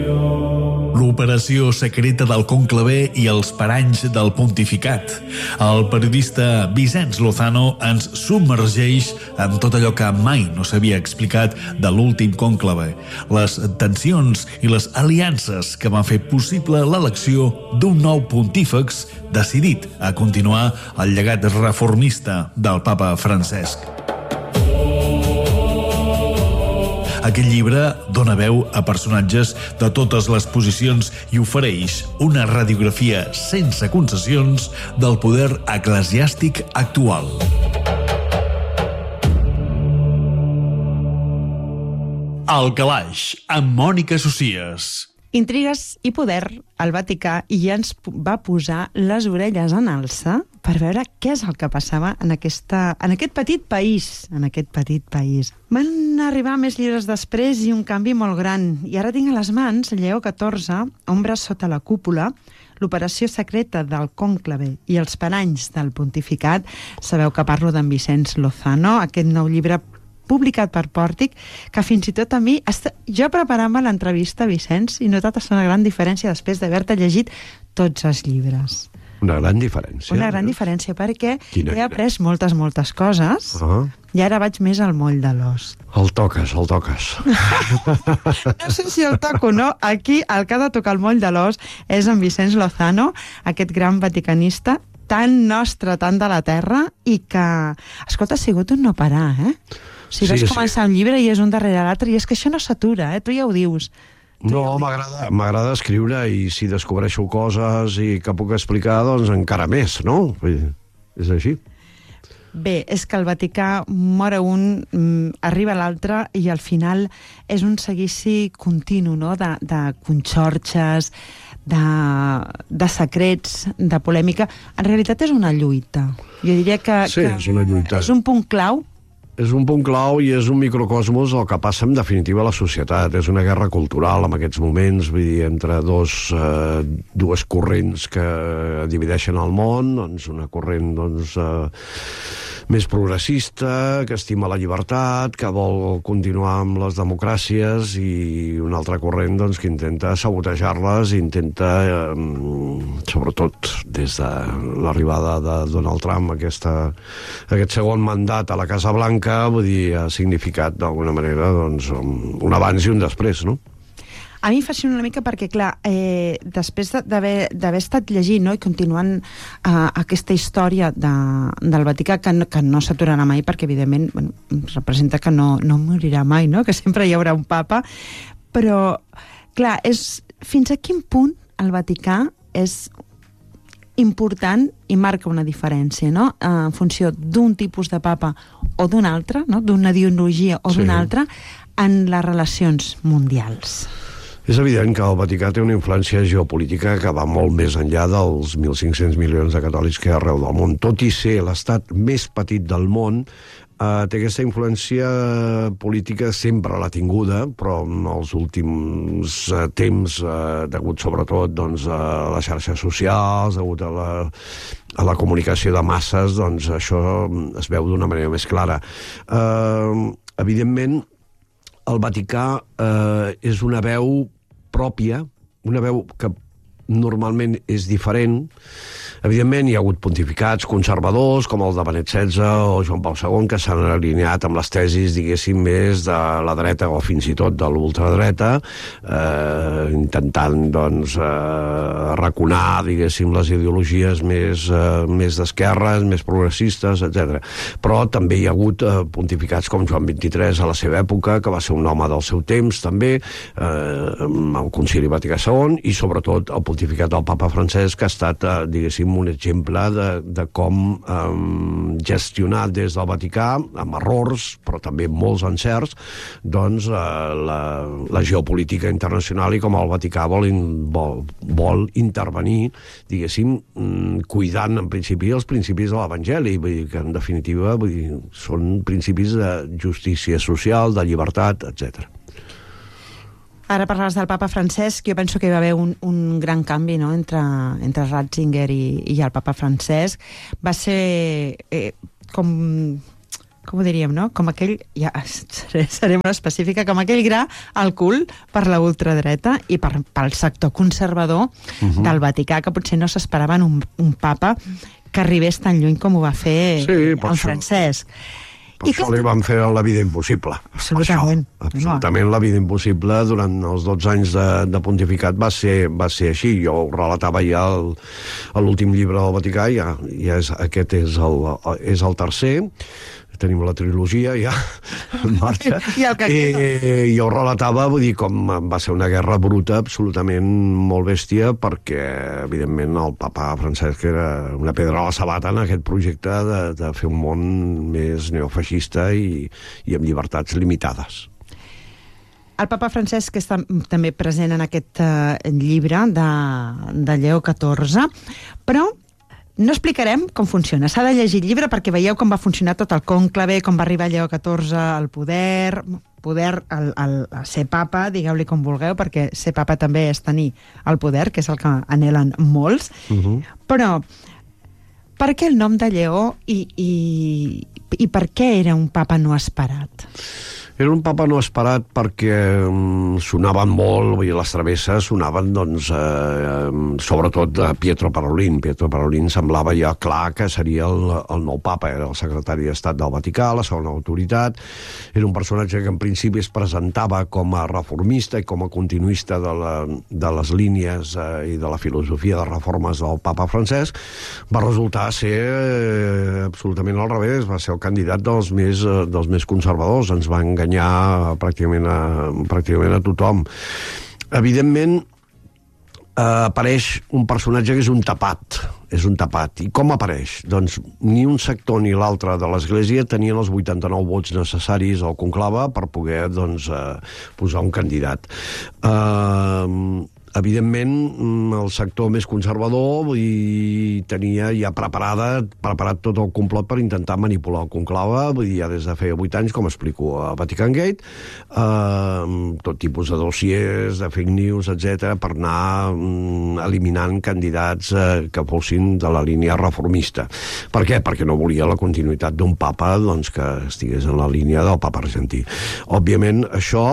L'operació secreta del conclave i els paranys del pontificat. El periodista Vicenç Lozano ens submergeix en tot allò que mai no s'havia explicat de l'últim conclave, les tensions i les aliances que van fer possible l'elecció d'un nou pontífex decidit a continuar el llegat reformista del papa Francesc. Aquest llibre dona veu a personatges de totes les posicions i ofereix una radiografia sense concessions del poder eclesiàstic actual. El Calaix, amb Mònica Socias. Intrigues i poder, el Vaticà ja ens va posar les orelles en alça per veure què és el que passava en aquest petit país. Van arribar més llibres després i un canvi molt gran. I ara tinc a les mans Lleó XIV, Ombres sota la cúpula, l'operació secreta del cònclave i els paranys del pontificat. Sabeu que parlo d'en Vicenç Lozano, aquest nou llibre publicat per Pòrtic, que fins i tot a mi... Jo preparant-me l'entrevista, Vicenç, he notat una gran diferència després d'haver-te llegit tots els llibres. Una gran diferència? Una gran diferència, perquè he après moltes coses i ara vaig més al moll de l'os. El toques. No sé si el toco o no. Aquí el que ha de tocar el moll de l'os és en Vicenç Lozano, aquest gran vaticanista, tan nostre, tan de la terra, i que, escolta, ha sigut un no parar, eh? Si vas començar un llibre i és un darrere l'altre, i és que això no s'atura, tu ja ho dius. No, m'agrada escriure, i si descobreixo coses i que puc explicar, doncs encara més, no? És així. Bé, és que el Vaticà mor un, arriba l'altre, i al final és un seguici continu, no?, de conxorxes, de secrets, de polèmica. En realitat és una lluita. Jo diria que és una lluita. És un punt clau. És un punt clau i és un microcosmos el que passa en definitiva a la societat. És una guerra cultural en aquests moments, vull dir, entre dues corrents que divideixen el món, doncs una corrent més progressista, que estima la llibertat, que vol continuar amb les democràcies, i una altra corrent doncs, que intenta sabotejar-les, intenta, sobretot des de l'arribada de Donald Trump, aquest segon mandat a la Casa Blanca, vull dir, ha significat d'alguna manera doncs, un abans i un després, no? A mi em fascina una mica perquè, clar, després d'haver estat llegint, no?, i continuant aquesta història del Vaticà, que no s'aturarà mai, perquè, evidentment, representa que no morirà mai, no?, que sempre hi haurà un papa, però, clar, fins a quin punt el Vaticà és important i marca una diferència, no?, en funció d'un tipus de papa o d'un altre, no?, d'una ideologia o d'una altra, en les relacions mundials. És evident que el Vaticà té una influència geopolítica que va molt més enllà dels 1.500 milions de catòlics que hi ha arreu del món. Tot i ser l'estat més petit del món, té aquesta influència política, sempre l'ha tinguda, però en els últims temps, degut sobretot a les xarxes socials, degut a la comunicació de masses, doncs això es veu d'una manera més clara. Evidentment, el Vaticà és una veu pròpia, una veu que normalment és diferent. Evidentment, hi ha hagut pontificats conservadors, com el de Benet XVI o Joan Pau II, que s'han alineat amb les tesis, diguéssim, més de la dreta o fins i tot de l'ultradreta, intentant, doncs, arraconar, diguéssim, les ideologies més d'esquerres, més progressistes, etc. Però també hi ha hagut pontificats com Joan XXIII a la seva època, que va ser un home del seu temps, també, amb el Concili Vaticà II, i sobretot el pontificat del papa Francesc, que ha estat, diguéssim, un exemple de com gestionar des del Vaticà, amb errors, però també amb molts encerts, doncs la geopolítica internacional, i com el Vaticà vol intervenir, diguéssim, cuidant en principi els principis de l'Evangeli, vull dir que en definitiva són principis de justícia social, de llibertat, etc. Ara parles del papa Francesc, jo penso que hi va haver un gran canvi, no?, entre Ratzinger i el papa Francesc. Va ser com com ho diríem, no? Com aquell, ja seré molt específica, com aquell gra al cul per la ultradreta i pel sector conservador del Vaticà, que potser no s'esperaven un papa que arribés tan lluny com ho va fer en Francesc. Per això li van fer la vida impossible. Absolutament. Absolutament la vida impossible durant els 12 anys de pontificat va ser així. Jo ho relatava ja a l'últim llibre del Vaticà, aquest és el tercer. Tenim la trilogia ja en marxa. I jo relatava, vull dir, com va ser una guerra bruta, absolutament molt bèstia, perquè, evidentment, el papa Francesc era una pedra a la sabata en aquest projecte de fer un món més neofeixista i amb llibertats limitades. El papa Francesc està també present en aquest llibre de Lleó XIV, però no explicarem com funciona. S'ha de llegir el llibre perquè veieu com va funcionar tot el cònclave, com va arribar Lleó XIV al poder a ser papa, digueu-li com vulgueu, perquè ser papa també és tenir el poder, que és el que anhelen molts. Però per què el nom de Lleó i per què era un papa no esperat? Era un papa no esperat perquè sonaven molt, vull dir, les travesses sonaven, doncs, sobretot de Pietro Parolin. Pietro Parolin semblava ja clar que seria el nou papa, era el secretari d'Estat del Vaticà, la segona autoritat. Era un personatge que en principi es presentava com a reformista i com a continuista de les línies i de la filosofia de reformes del papa Francesc. Va resultar ser absolutament al revés, va ser el candidat dels més conservadors. Ens va enganyar pràcticament a tothom. Evidentment, apareix un personatge que és un tapat. I com apareix? Doncs ni un sector ni l'altre de l'Església tenien els 89 vots necessaris al conclave per poder, doncs, posar un candidat. Evidentment, el sector més conservador tenia ja preparat tot el complot per intentar manipular el conclave, vull dir, ja des de feia 8 anys, com explico a Vatican Gate, tot tipus de dossiers, de fake news, etc, per anar eliminant candidats que fossin de la línia reformista. Per què? Perquè no volia la continuïtat d'un papa, doncs, que estigués en la línia del papa argentí. Òbviament, això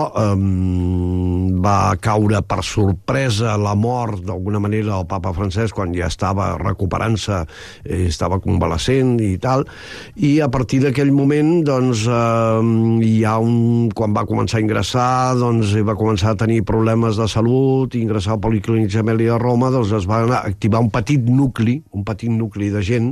va caure per sorpresa la mort, d'alguna manera, del papa Francesc quan ja estava recuperant-se, estava convalescent i tal, i a partir d'aquell moment, doncs, quan va començar a ingressar, doncs, va començar a tenir problemes de salut, i ingressar al Policlínic Gemelli a Roma, doncs es va activar un petit nucli de gent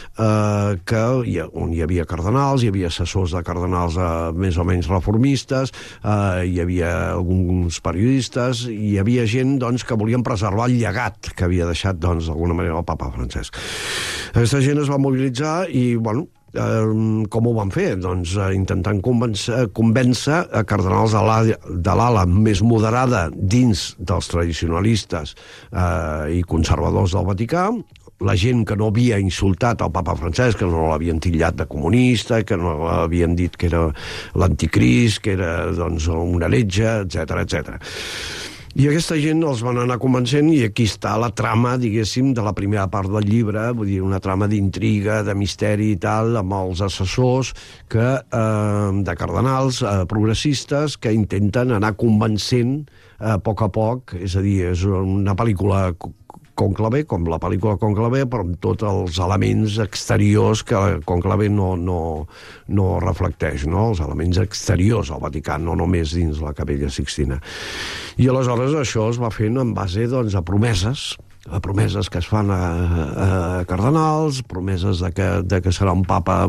on hi havia cardenals, hi havia assessors de cardenals més o menys reformistes, hi havia alguns periodistes, hi havia gent, doncs, que volien preservar el llegat que havia deixat, doncs, d'alguna manera el papa Francesc. Aquesta gent es va mobilitzar i, bueno, com ho van fer? Doncs intentant convèncer a cardenals de l'ala més moderada dins dels tradicionalistes i conservadors del Vaticà, la gent que no havia insultat el papa Francesc, que no l'havien titllat de comunista, que no havien dit que era l'anticrist, que era, doncs, un heretge, etc. I aquesta gent els van anar convencent, i aquí està la trama, diguéssim, de la primera part del llibre, vull dir, una trama d'intriga, de misteri i tal, amb els assessors de cardenals progressistes que intenten anar convencent a poc, és a dir, és una pel·lícula Conclave, com la pel·lícula Conclave, però amb tots els elements exteriors que Conclave no reflecteix, no? Els elements exteriors al Vaticà, no només dins la Capella Sixtina. I aleshores això es va fent en base, doncs, a promeses que es fan a cardenals, promeses de que serà un papa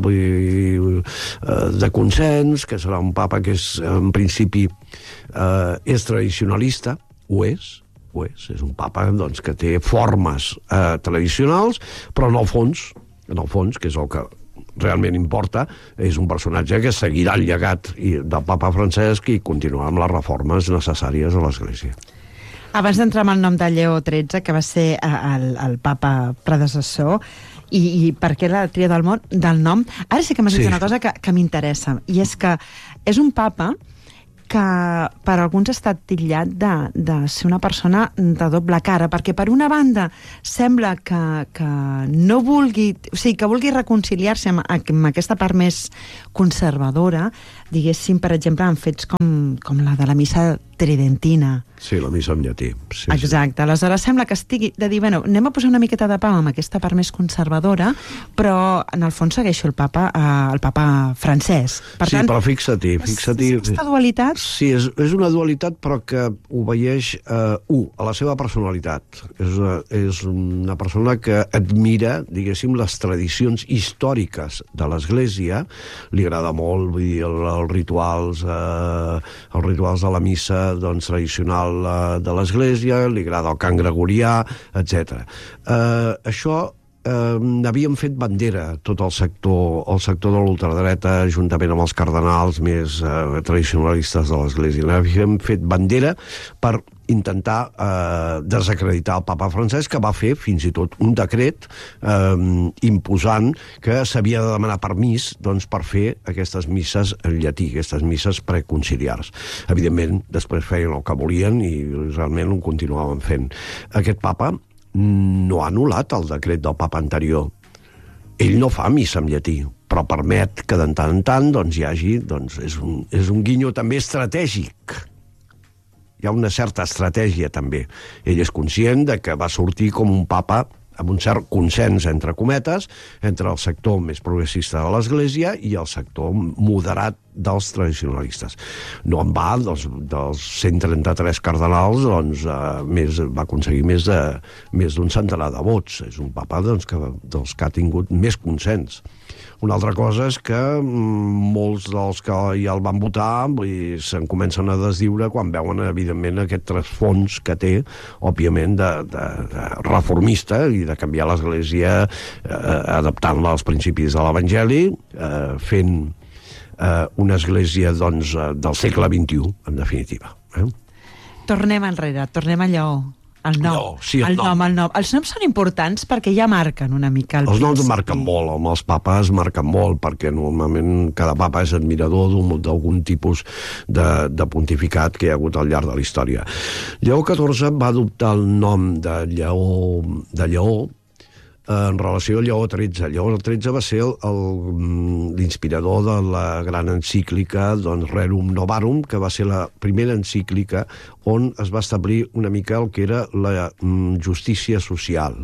de consens, que serà un papa que és, en principi, és tradicionalista, ho és un papa, doncs, que té formes tradicionals, però en el fons, que és el que realment importa, és un personatge que seguirà el llegat del papa Francesc i continuarà amb les reformes necessàries a l'Església. Abans d'entrar amb el nom de Lleó XIII, que va ser el papa predecessor, i per què la tria del nom, ara sí que m'has dit una cosa que m'interessa, i és que és un papa que per alguns ha estat titllat de ser una persona de doble cara, perquè per una banda sembla que no vulgui, o sigui, que vulgui reconciliar-se amb aquesta part més conservadora, diguéssim, per exemple, en fets com la de la missa tridentina. Sí, la missa en llatí. Sí, exacte. Aleshores sembla que estigui de dir, bueno, anem a posar una miqueta de pau amb aquesta part més conservadora, però en el fons segueixo el papa francès. Per tant, però fixa't-hi. Aquesta dualitat... Sí, és una dualitat, però que obeeix a la seva personalitat. És una persona que admira, diguéssim, les tradicions històriques de l'Església. Li agrada molt, vull dir, els rituals de la missa tradicional de l'Església, li agrada el cant gregorià, etc. Això n'havíem fet bandera tot el sector de l'ultradreta, juntament amb els cardenals més tradicionalistes de l'Església. N'havíem fet bandera per intentar desacreditar el papa francès, que va fer fins i tot un decret imposant que s'havia de demanar permís per fer aquestes misses en llatí, aquestes misses preconciliars. Evidentment, després feien el que volien i realment ho continuaven fent. Aquest papa no ha anul·lat el decret del papa anterior. Ell no fa missa en llatí, però permet que de tant en tant hi hagi... És un guinyo també estratègic. Hi ha una certa estratègia, també. Ell és conscient de que va sortir com un papa amb un cert consens, entre cometes, entre el sector més progressista de l'Església i el sector moderat dels tradicionalistes. No en va, dels 133 cardenals, va aconseguir més d'un centenar de vots. És un papa dels que ha tingut més consens. Una altra cosa és que molts dels que ja el van votar se'n comencen a desdiure quan veuen, evidentment, aquest trasfons que té, òbviament, de reformista i de canviar l'Església adaptant-la als principis de l'Evangeli, fent una església del segle XXI, en definitiva. Tornem enrere, tornem a Lleó. El nom. Els noms són importants perquè ja marquen una mica els noms marquen molt, amb els papes marquen molt, perquè normalment cada papa és admirador d'algun tipus de pontificat que hi ha hagut al llarg de la història. Lleó XIV va adoptar el nom de Lleó en relació a Lleó XIII. Lleó XIII va ser l'inspirador de la gran encíclica Rerum Novarum, que va ser la primera encíclica on es va establir una mica el que era la justícia social.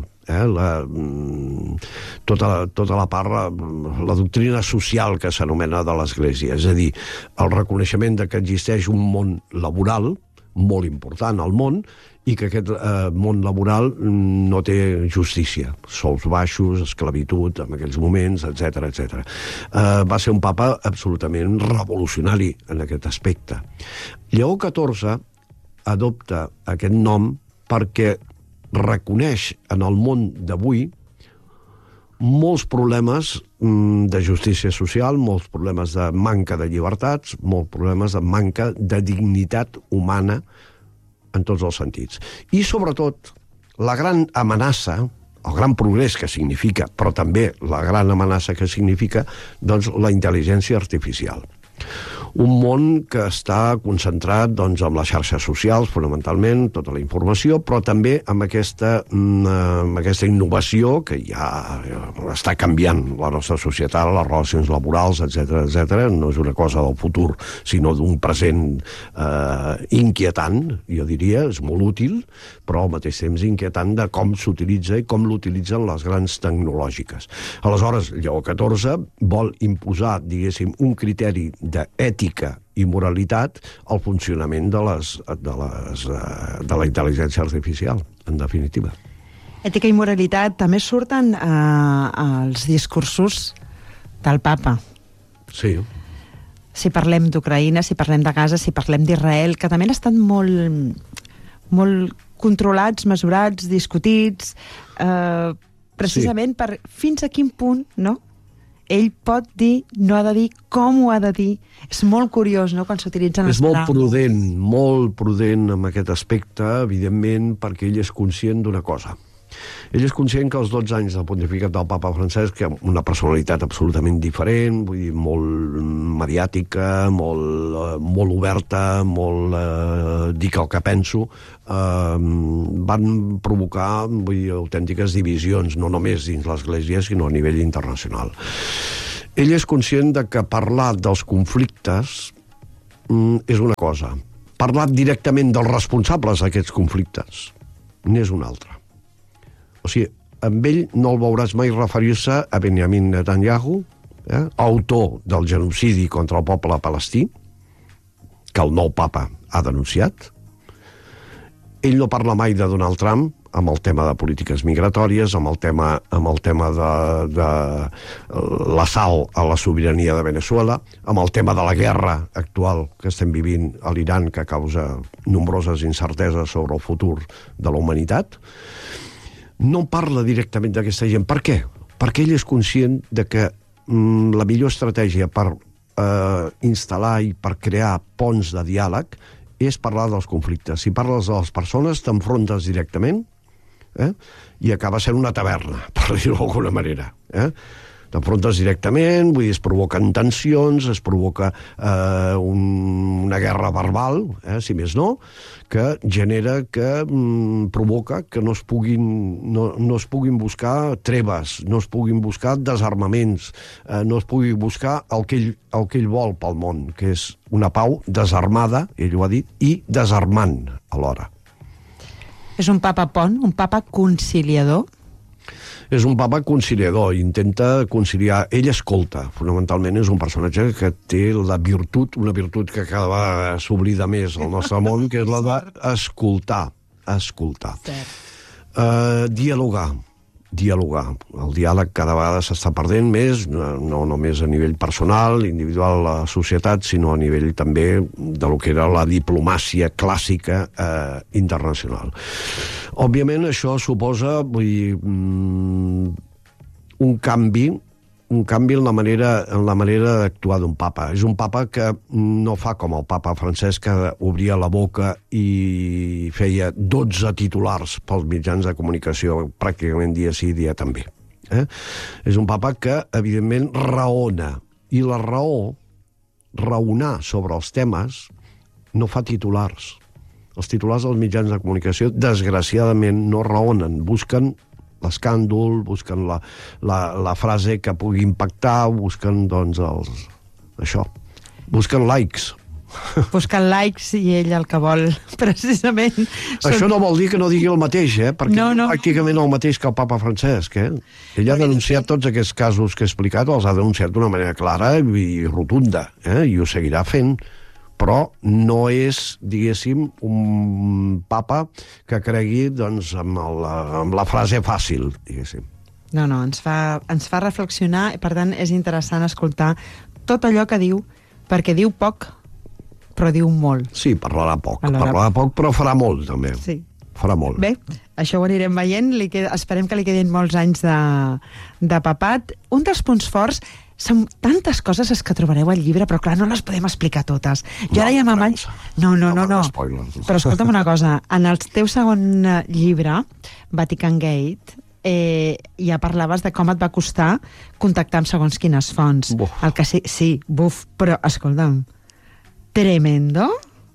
Tota la part, la doctrina social que s'anomena de l'Església, és a dir, el reconeixement de que existeix un món laboral molt important al món i que aquest món laboral no té justícia, sous baixos, esclavitud en aquells moments, etc. Va ser un papa absolutament revolucionari en aquest aspecte. Lleó XIV adopta aquest nom perquè reconeix en el món d'avui molts problemes de justícia social, molts problemes de manca de llibertats, molts problemes de manca de dignitat humana en tots els sentits. I, sobretot, la gran amenaça, el gran progrés que significa, però també la gran amenaça que significa, la intel·ligència artificial. Un món que està concentrat amb les xarxes socials, fonamentalment, tota la informació, però també amb aquesta innovació que ja està canviant la nostra societat, les relacions laborals, etc. No és una cosa del futur, sinó d'un present inquietant, jo diria, és molt útil, però al mateix temps inquietant de com s'utilitza i com l'utilitzen les grans tecnològiques. Aleshores, Lleó XIV vol imposar, diguéssim, un criteri d'ètica i moralitat al funcionament de la intel·ligència artificial, en definitiva. Ètica i moralitat també surten als discursos del papa. Sí. Si parlem d'Ucraïna, si parlem de Gaza, si parlem d'Israel, que també han estat molt controlats, mesurats, discutits, precisament per fins a quin punt, no?, ell pot dir, no ha de dir, com ho ha de dir. És molt curiós, no?, quan s'utilitzen les paraules. És molt prudent en aquest aspecte, evidentment, perquè ell és conscient d'una cosa. Ell és conscient que els 12 anys del pontificat del papa Francesc, que una personalitat absolutament diferent, vull dir, molt mediàtica, molt oberta, molt dic el que penso, van provocar, vull dir, autèntiques divisions, no només dins l'Església, sinó a nivell internacional. Ell és conscient de que parlar dels conflictes és una cosa. Parlar directament dels responsables d'aquests conflictes n'és una altra. O sigui, amb ell no el veuràs mai referir-se a Benjamin Netanyahu, autor del genocidi contra el poble palestí, que el nou papa ha denunciat. Ell no parla mai de Donald Trump amb el tema de polítiques migratòries, amb el tema de l'assalt a la sobirania de Venezuela, amb el tema de la guerra actual que estem vivint a l'Iran, que causa nombroses incerteses sobre el futur de la humanitat. No parla directament d'aquesta gent. Per què? Perquè ell és conscient de que la millor estratègia per instal·lar i per crear ponts de diàleg és parlar dels conflictes. Si parles de les persones, t'enfrontes directament i acaba sent una taverna, per dir-ho d'alguna manera. T'enfrontes directament, vull dir, es provoquen tensions, es provoca una guerra verbal, si més no, que genera, que provoca que no es puguin buscar treves, no es puguin buscar desarmaments, no es pugui buscar el que ell vol pel món, que és una pau desarmada, ell ho ha dit, i desarmant alhora. És un papa pont, un papa conciliador? És un papa conciliador, intenta conciliar. Ell escolta, fonamentalment és un personatge que té la virtut, una virtut que cada vegada s'oblida més al nostre món, que és la d'escoltar. Dialogar. El diàleg cada vegada s'està perdent més, no només a nivell personal, individual, a la societat, sinó a nivell també de lo que era la diplomàcia clàssica internacional. Òbviament això suposa un canvi en la manera d'actuar d'un papa. És un papa que no fa com el papa Francesc, que obria la boca i feia 12 titulars pels mitjans de comunicació, pràcticament dia sí, dia també. És un papa que, evidentment, raona. I la raonar sobre els temes, no fa titulars. Els titulars dels mitjans de comunicació, desgraciadament, no raonen, busquen l'escàndol, busquen la frase que pugui impactar, busquen, doncs, busquen likes. Busquen likes i ell el que vol, precisament... Això no vol dir que no digui el mateix, perquè no. Pràcticament el mateix que el papa Francesc, Ell ha denunciat tots aquests casos que he explicat, els ha denunciat d'una manera clara i rotunda, i ho seguirà fent. Però no és, diguéssim, un papa que cregui, doncs, amb la frase fàcil, diguéssim. No, ens fa reflexionar, i per tant és interessant escoltar tot allò que diu, perquè diu poc, però diu molt. Sí, parlarà poc, però farà molt, també. Sí. Farà molt. Bé, això ho anirem veient, esperem que li quedin molts anys de papat. Un dels punts forts són tantes coses que trobareu al llibre, però clar, no les podem explicar totes. Jo ara ja m'amanyo... No. Però escolta'm una cosa, en el teu segon llibre, Vatican Gate, ja parlaves de com et va costar contactar amb segons quines fonts. El que sí, però escolta'm, tremendo,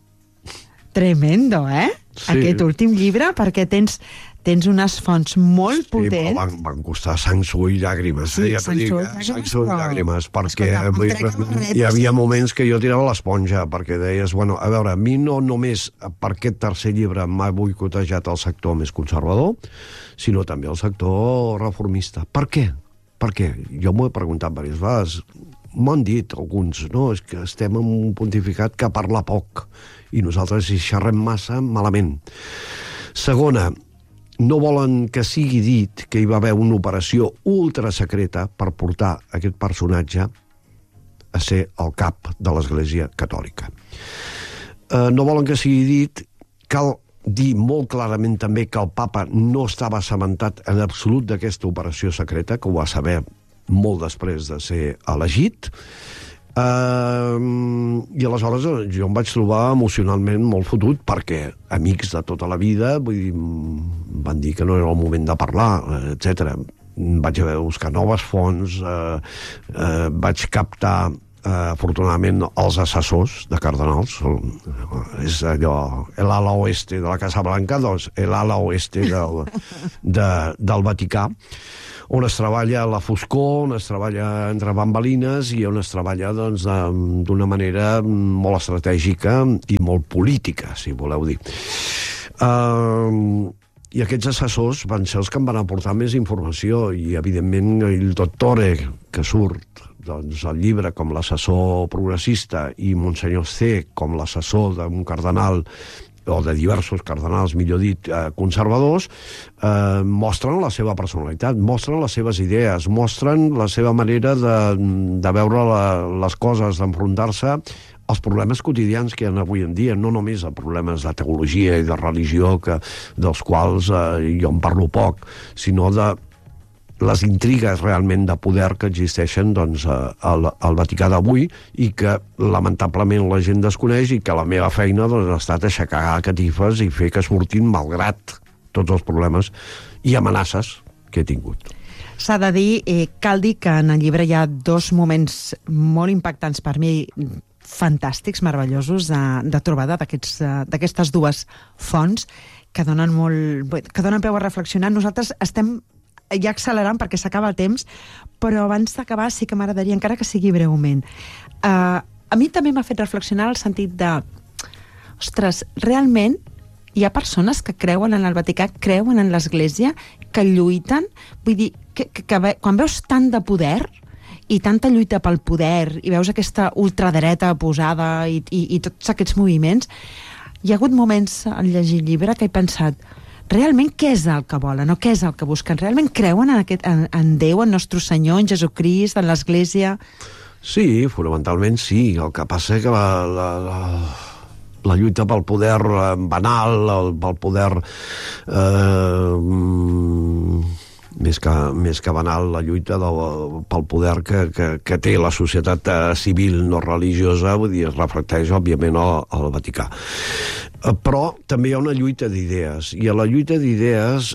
Sí. Aquest últim llibre, perquè tens unes fonts molt potents. Sí, van costar sang, suor i llàgrimes. Sí, sang, suor i llàgrimes, perquè hi havia moments que jo tirava l'esponja, perquè deies, a veure, a mi no només per aquest tercer llibre m'ha boicotejat el sector més conservador, sinó també el sector reformista. Per què? Perquè jo m'ho he preguntat diverses vegades. M'ho han dit alguns, no? És que estem en un pontificat que parla poc i nosaltres hi xerrem massa malament. Segona, no volen que sigui dit que hi va haver una operació ultrasecreta per portar aquest personatge a ser el cap de l'Església Catòlica. No volen que sigui dit, cal dir molt clarament també que el papa no estava assabentat en absolut d'aquesta operació secreta, que ho va saber molt després de ser elegit, i aleshores jo em vaig trobar emocionalment molt fotut, perquè amics de tota la vida van dir que no era el moment de parlar, etc. Vaig haver de buscar noves fonts, vaig captar afortunadament, els assessors de cardenals, és allò, l'ala oeste de la Casa Blanca, doncs l'ala oeste del Vaticà, on es treballa a la foscor, on es treballa entre bambalines i on es treballa doncs, d'una manera molt estratègica i molt política, si voleu dir. I aquests assessors van ser els que em van aportar més informació i, evidentment, el dottore, que surt doncs, el llibre com l'assessor progressista i Monsenyor C com l'assessor d'un cardenal o de diversos cardenals, millor dit, conservadors, mostren la seva personalitat, mostren les seves idees, mostren la seva manera de veure les coses, d'enfrontar-se als problemes quotidians que hi ha avui en dia, no només a problemes de teologia i de religió, dels quals jo en parlo poc, sinó de les intrigues realment de poder que existeixen doncs, al Vaticà d'avui i que lamentablement la gent desconeix i que la meva feina doncs, ha estat aixecar catifes i fer que surtin malgrat tots els problemes i amenaces que he tingut. S'ha de dir, cal dir que en el llibre hi ha dos moments molt impactants per mi, fantàstics, meravellosos, de trobada d'aquestes dues fonts que donen peu a reflexionar. Nosaltres estem ja accelerant perquè s'acaba el temps, però abans d'acabar sí que m'agradaria, encara que sigui breument. A mi també m'ha fet reflexionar el sentit de, ostres, realment hi ha persones que creuen en el Vaticà, creuen en l'Església, que lluiten, vull dir, que quan veus tant de poder i tanta lluita pel poder i veus aquesta ultradreta posada i tots aquests moviments, hi ha hagut moments al llegir el llibre que he pensat, realment què és el que volen o què és el que busquen? Realment creuen en Déu, en Nostre Senyor, en Jesucrist, en l'Església? Sí, fonamentalment sí. El que passa és que la lluita pel poder banal, pel poder més que banal, la lluita pel poder que té la societat civil no religiosa, vull dir, es reflecteix òbviament al Vaticà. Però també hi ha una lluita d'idees, i a la lluita d'idees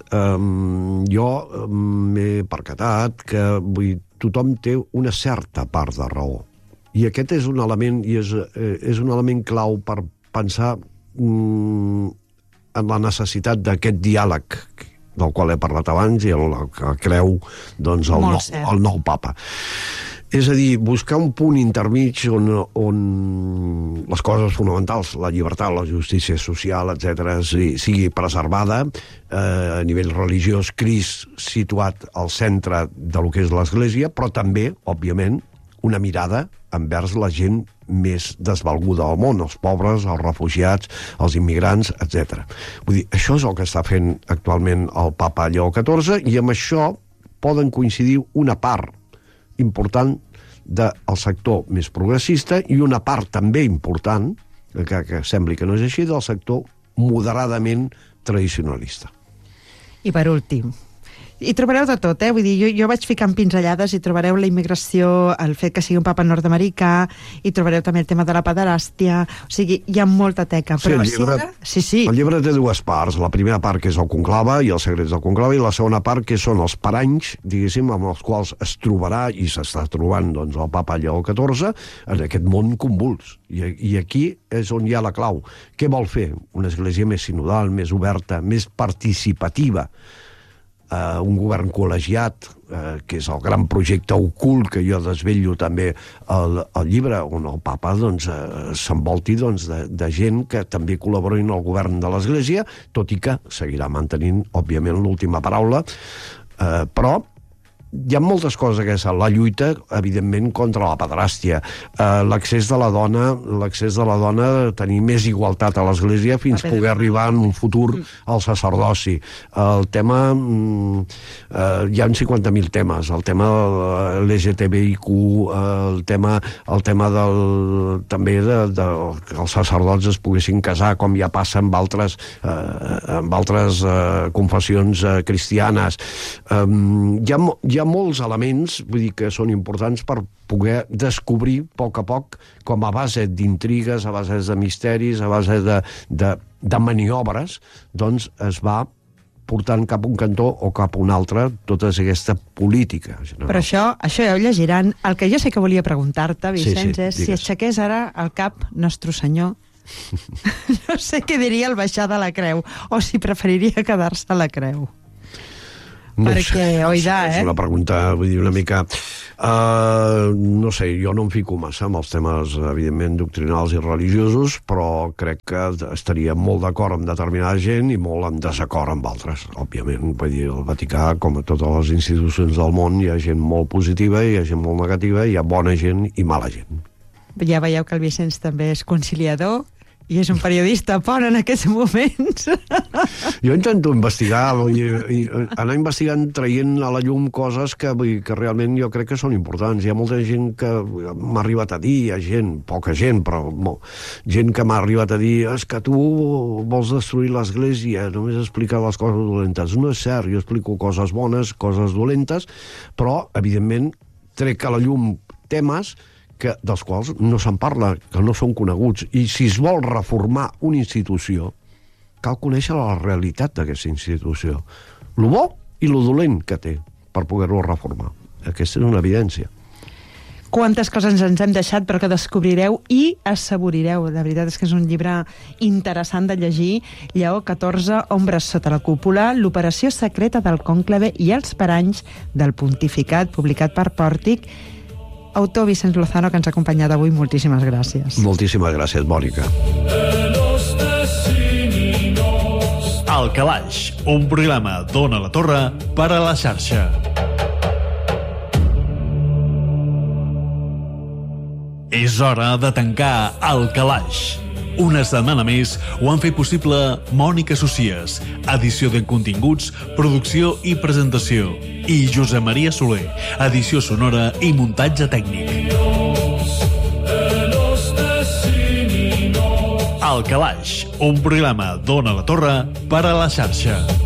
jo m'he percatat que tothom té una certa part de raó. I aquest és un element, i és un element clau per pensar en la necessitat d'aquest diàleg del qual he parlat abans i el que creu doncs, el nou papa. És a dir, buscar un punt intermig on les coses fonamentals, la llibertat, la justícia social, etc., sigui preservada a nivell religiós, Crist situat al centre del que és l'Església, però també, òbviament, una mirada envers la gent més desvalguda al món, els pobres, els refugiats, els immigrants, etc. Vull dir, això és el que està fent actualment el papa Lleó XIV, i amb això poden coincidir una part important del sector més progressista i una part també important, que sembli que no és així, del sector moderadament tradicionalista. I per últim, hi trobareu de tot, vull dir, jo vaig ficant pinzellades i trobareu la immigració, el fet que sigui un papa nord-americà, i trobareu també el tema de la pederàstia, o sigui, hi ha molta teca. Sí, el llibre té dues parts, la primera part que és el conclave i els secrets del conclave, i la segona part que són els paranys, diguéssim, amb els quals es trobarà i s'està trobant doncs, el papa Lleó XIV en aquest món convuls. I aquí és on hi ha la clau. Què vol fer? Una església més sinodal, més oberta, més participativa, un govern col·legiat, que és el gran projecte ocult que jo desvetllo també al llibre, on el papa s'envolti de gent que també col·labora en el govern de l'Església, tot i que seguirà mantenint, òbviament, l'última paraula, però hi ha moltes coses aquesta. La lluita, evidentment, contra la pederàstia, l'accés de la dona a tenir més igualtat a l'Església fins a poder arribar en un futur al sacerdoci. El tema... hi ha 50.000 temes. El tema de l'LGTBIQ, el tema també que els sacerdots es poguessin casar, com ja passa amb altres confessions cristianes. Hi ha molts elements, vull dir, que són importants per poder descobrir a poc, com a base d'intrigues, a base de misteris, a base de maniobres, doncs es va portant cap a un cantó o cap a un altre tota aquesta política general. Però això ja ho llegiran. El que jo sé que volia preguntar-te, Vicenç, és si aixequés ara el cap Nostre Senyor, no sé què diria el baixar de la creu, o si preferiria quedar-se a la creu. No perquè, oida, és una pregunta, vull dir, una mica... no sé, jo no em fico massa amb els temes, evidentment, doctrinals i religiosos, però crec que estaria molt d'acord amb determinada gent i molt en desacord amb altres. Òbviament, vull dir, el Vaticà, com a totes les institucions del món, hi ha gent molt positiva, hi ha gent molt negativa, hi ha bona gent i mala gent. Ja veieu que el Vicenç també és conciliador i és un periodista por en aquests moments. Jo intento investigar i anar investigant, traient a la llum coses que realment jo crec que són importants. Hi ha molta gent que m'ha arribat a dir, hi ha gent, poca gent, però gent que m'ha arribat a dir és que tu vols destruir l'Església, només explicar les coses dolentes. No és cert, jo explico coses bones, coses dolentes, però, evidentment, trec a la llum temes dels quals no se'n parla, que no són coneguts. I si es vol reformar una institució, cal conèixer la realitat d'aquesta institució. Lo bo i lo dolent que té per poder-lo reformar. Aquesta és una evidència. Quantes coses ens hem deixat però que descobrireu i assaborireu. La veritat és que és un llibre interessant de llegir. Lleó XIV, Ombres sota la cúpula, l'operació secreta del conclave i els paranys del pontificat, publicat per Pòrtic. Autor Vicenç Lozano, que ens ha acompanyat avui. Moltíssimes gràcies. Moltíssimes gràcies, Mònica. El Calaix, un programa d'Ona la Torre per a la xarxa. És hora de tancar El Calaix. Una setmana més ho han fet possible Mònica Socias, edició de continguts, producció i presentació, i Josep Maria Soler, edició sonora i muntatge tècnic. El Calaix, un programa d'Ona la Torre per a la xarxa.